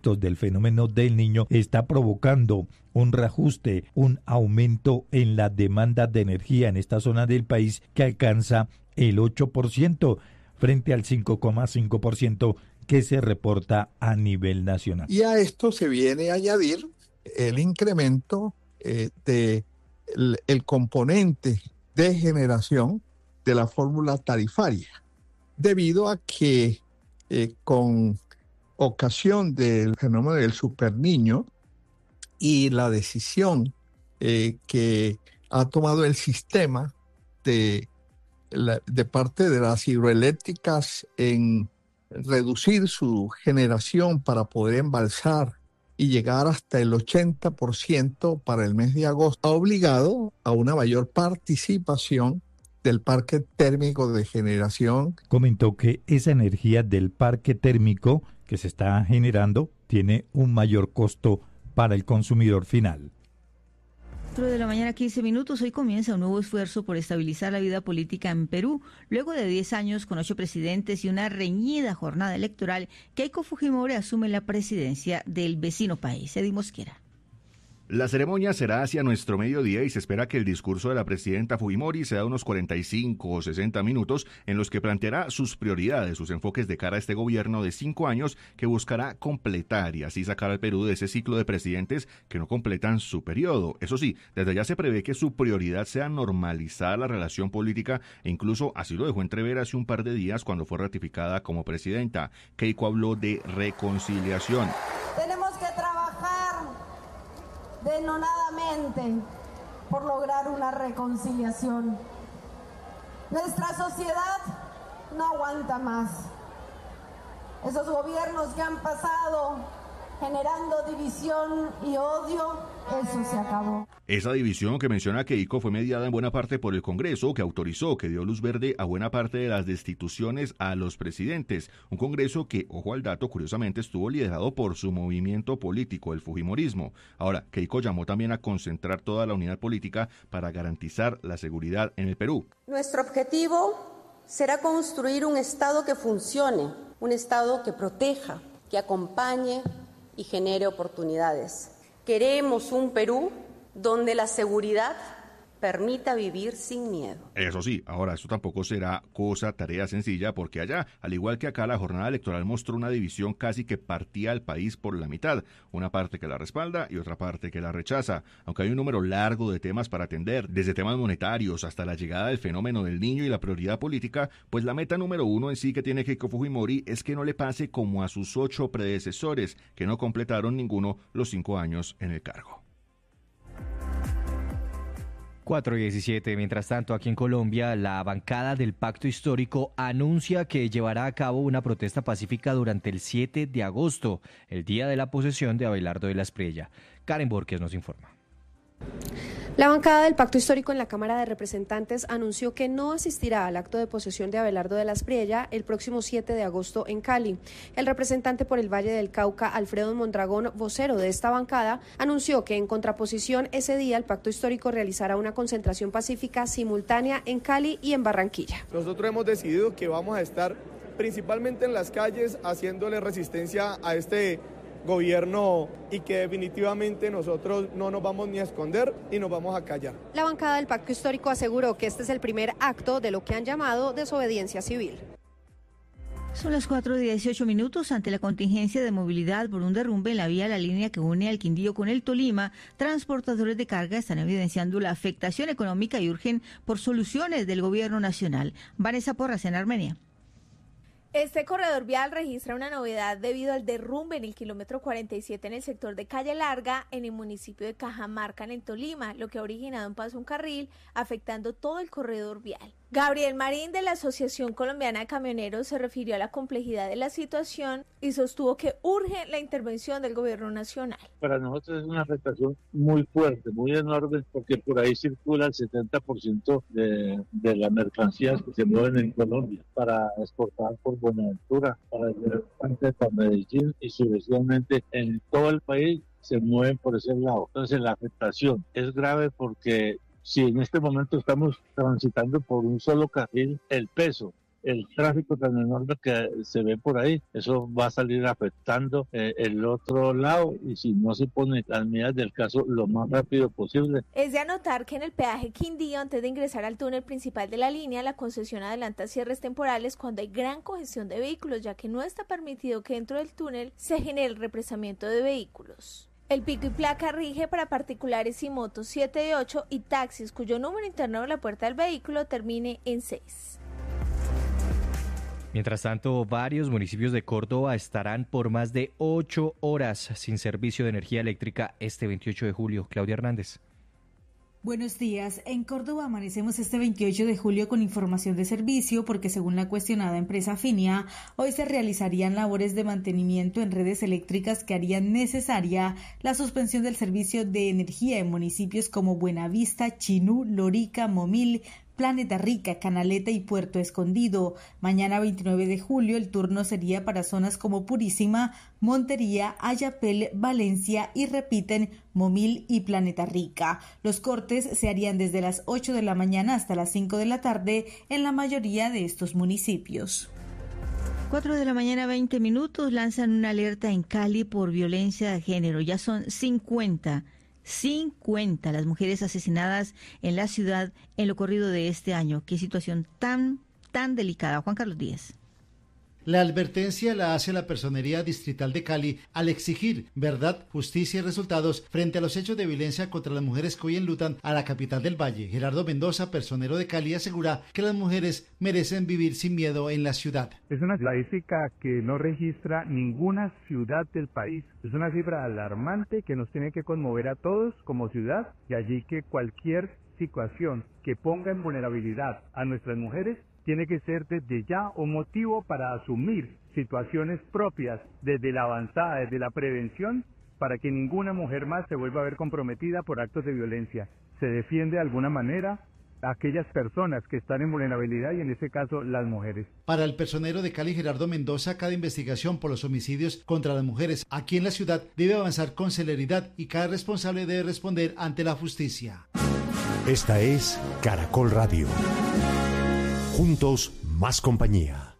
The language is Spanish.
efectos del fenómeno del Niño está provocando un reajuste, un aumento en la demanda de energía en esta zona del país que alcanza el 8% frente al 5,5% que se reporta a nivel nacional. Y a esto se viene a añadir el incremento de el componente de generación de la fórmula tarifaria, debido a que con ocasión del fenómeno del superniño y la decisión que ha tomado el sistema de parte de las hidroeléctricas en reducir su generación para poder embalsar y llegar hasta el 80% para el mes de agosto, ha obligado a una mayor participación del parque térmico de generación. Comentó que esa energía del parque térmico que se está generando tiene un mayor costo para el consumidor final. 4 de la mañana, 15 minutos. Hoy comienza un nuevo esfuerzo por estabilizar la vida política en Perú. Luego de 10 años con 8 presidentes y una reñida jornada electoral, Keiko Fujimori asume la presidencia del vecino país. Eddie Mosquera. La ceremonia será hacia nuestro mediodía y se espera que el discurso de la presidenta Fujimori sea unos 45 o 60 minutos en los que planteará sus prioridades, sus enfoques de cara a este gobierno de 5 años que buscará completar y así sacar al Perú de ese ciclo de presidentes que no completan su periodo. Eso sí, desde ya se prevé que su prioridad sea normalizar la relación política e incluso así lo dejó entrever hace un par de días cuando fue ratificada como presidenta. Keiko habló de reconciliación. Tenemos que trabajar denodadamente por lograr una reconciliación. Nuestra sociedad no aguanta más. Esos gobiernos que han pasado generando división y odio, eso se acabó. Esa división que menciona Keiko fue mediada en buena parte por el Congreso, que autorizó, que dio luz verde a buena parte de las destituciones a los presidentes. Un Congreso que, ojo al dato, curiosamente estuvo liderado por su movimiento político, el Fujimorismo. Ahora, Keiko llamó también a concentrar toda la unidad política para garantizar la seguridad en el Perú. Nuestro objetivo será construir un Estado que funcione, un Estado que proteja, que acompañe y genere oportunidades. Queremos un Perú donde la seguridad permita vivir sin miedo. Eso sí, ahora esto tampoco será tarea sencilla, porque allá, al igual que acá, la jornada electoral mostró una división casi que partía al país por la mitad, una parte que la respalda y otra parte que la rechaza, aunque hay un número largo de temas para atender, desde temas monetarios hasta la llegada del fenómeno del niño y la prioridad política, pues la meta número uno en sí que tiene Keiko Fujimori es que no le pase como a sus 8 predecesores, que no completaron ninguno los 5 años en el cargo. 4:17. Mientras tanto, aquí en Colombia, la bancada del Pacto Histórico anuncia que llevará a cabo una protesta pacífica durante el 7 de agosto, el día de la posesión de Abelardo de la Espriella. Karen Borges nos informa. La bancada del Pacto Histórico en la Cámara de Representantes anunció que no asistirá al acto de posesión de Abelardo de la Espriella el próximo 7 de agosto en Cali. El representante por el Valle del Cauca, Alfredo Mondragón, vocero de esta bancada, anunció que en contraposición ese día el Pacto Histórico realizará una concentración pacífica simultánea en Cali y en Barranquilla. Nosotros hemos decidido que vamos a estar principalmente en las calles haciéndole resistencia a este gobierno y que definitivamente nosotros no nos vamos ni a esconder ni nos vamos a callar. La bancada del Pacto Histórico aseguró que este es el primer acto de lo que han llamado desobediencia civil. Son las 4:18 minutos. Ante la contingencia de movilidad por un derrumbe en la vía La Línea que une al Quindío con el Tolima, transportadores de carga están evidenciando la afectación económica y urgen por soluciones del gobierno nacional. Vanessa Porras en Armenia. Este corredor vial registra una novedad debido al derrumbe en el kilómetro 47 en el sector de Calle Larga, en el municipio de Cajamarca, en el Tolima, lo que ha originado un paso a un carril, afectando todo el corredor vial. Gabriel Marín, de la Asociación Colombiana de Camioneros, se refirió a la complejidad de la situación y sostuvo que urge la intervención del gobierno nacional. Para nosotros es una afectación muy fuerte, muy enorme, porque por ahí circula el 70% de las mercancías que se mueven en Colombia para exportar por Buenaventura, para Medellín y sucesivamente en todo el país se mueven por ese lado. Entonces la afectación es grave porque si en este momento estamos transitando por un solo carril, el peso el tráfico tan enorme que se ve por ahí, eso va a salir afectando el otro lado, y si no se ponen las medidas del caso lo más rápido posible. Es de anotar que en el peaje Quindío, antes de ingresar al túnel principal de la línea, la concesión adelanta cierres temporales cuando hay gran congestión de vehículos, ya que no está permitido que dentro del túnel se genere el represamiento de vehículos. El pico y placa rige para particulares y motos 7 y 8 y taxis cuyo número interno de la puerta del vehículo termine en 6. Mientras tanto, varios municipios de Córdoba estarán por más de 8 horas sin servicio de energía eléctrica este 28 de julio. Claudia Hernández. Buenos días. En Córdoba amanecemos este 28 de julio con información de servicio porque según la cuestionada empresa Finia, hoy se realizarían labores de mantenimiento en redes eléctricas que harían necesaria la suspensión del servicio de energía en municipios como Buenavista, Chinú, Lorica, Momil, Planeta Rica, Canaleta y Puerto Escondido. Mañana 29 de julio el turno sería para zonas como Purísima, Montería, Ayapel, Valencia y repiten Momil y Planeta Rica. Los cortes se harían desde las 8 de la mañana hasta las 5 de la tarde en la mayoría de estos municipios. 4 de la mañana, 20 minutos, lanzan una alerta en Cali por violencia de género. Ya son 50 las mujeres asesinadas en la ciudad en lo corrido de este año. Qué situación tan delicada. Juan Carlos Díaz. La advertencia la hace la Personería Distrital de Cali al exigir verdad, justicia y resultados frente a los hechos de violencia contra las mujeres que hoy enlutan a la capital del Valle. Gerardo Mendoza, personero de Cali, asegura que las mujeres merecen vivir sin miedo en la ciudad. Es una estadística que no registra ninguna ciudad del país. Es una cifra alarmante que nos tiene que conmover a todos como ciudad, y allí que cualquier situación que ponga en vulnerabilidad a nuestras mujeres tiene que ser desde ya un motivo para asumir situaciones propias desde la avanzada, desde la prevención, para que ninguna mujer más se vuelva a ver comprometida por actos de violencia. Se defiende de alguna manera a aquellas personas que están en vulnerabilidad y en este caso las mujeres. Para el personero de Cali, Gerardo Mendoza, cada investigación por los homicidios contra las mujeres aquí en la ciudad debe avanzar con celeridad y cada responsable debe responder ante la justicia. Esta es Caracol Radio. Juntos, más compañía.